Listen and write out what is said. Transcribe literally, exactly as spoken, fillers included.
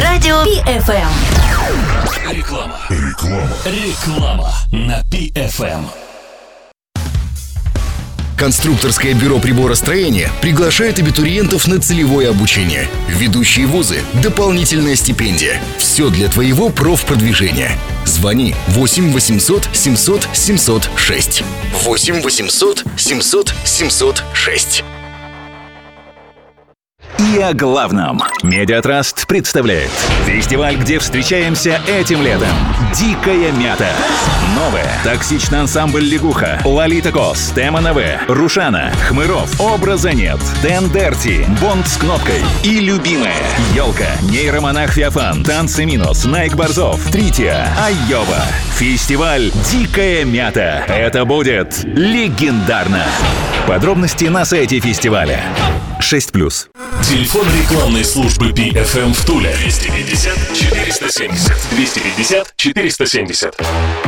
Радио Пи Эф Эм. Реклама. Реклама. Реклама на Пи Эф Эм. Конструкторское бюро приборостроения приглашает абитуриентов на целевое обучение. Ведущие вузы, дополнительная стипендия. Все для твоего профпродвижения. Звони восемь восемьсот семьсот семьсот шесть. восемь восемьсот семьсот семьсот шесть. И о главном. Медиатраст представляет фестиваль, где встречаемся этим летом. Дикая мята. Новая. Токсичный ансамбль «Лягуха», Лолита Кос, Тема эн вэ, Рушана, Хмыров, Образа нет, Тендерти, Бонд с кнопкой и любимая Ёлка, Нейромонах Феофан, Танцы Минус, Найк Борзов, Трития, Айова. Фестиваль «Дикая мята». Это будет легендарно. Подробности на сайте фестиваля. шесть плюс. Телефон рекламной службы Пи Эф Эм в Туле. двести пятьдесят четыреста семьдесят. двести пятьдесят четыреста семьдесят.